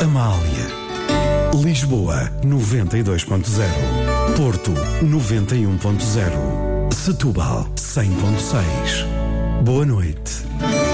Amália. Lisboa 92.0. Porto 91.0. Setúbal 100.6. Boa noite.